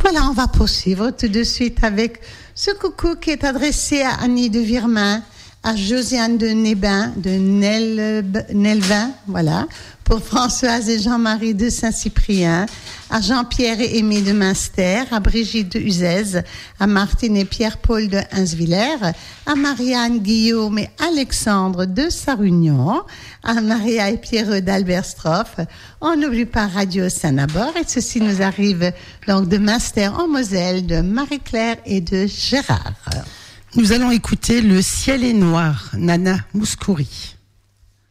Voilà, on va poursuivre tout de suite avec ce coucou qui est adressé à Annie de Virmin, à Josiane de Nelvin, voilà, pour Françoise et Jean-Marie de Saint-Cyprien, à Jean-Pierre et Aimé de Münster, à Brigitte de Uzès, à Martine et Pierre-Paul de Hinsvillers, à Marianne, Guillaume et Alexandre de Sarunion, à Maria et Pierre d'Alberstroff. On n'oublie pas Radio Saint-Nabor, et ceci nous arrive donc de Münster en Moselle, de Marie-Claire et de Gérard. Nous allons écouter Le ciel est noir, Nana Mouskouri.